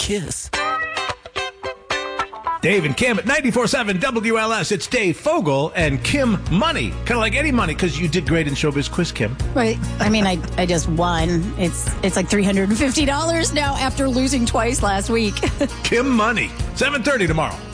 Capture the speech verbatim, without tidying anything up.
Kiss. Dave and Kim at ninety-four point seven W L S. It's Dave Fogel and Kim Money. Kind of like Eddie Money, because you did great in Showbiz Quiz, Kim. Right. I mean, I I just won. It's it's like three hundred fifty dollars now after losing twice last week. Kim Money. seven thirty tomorrow.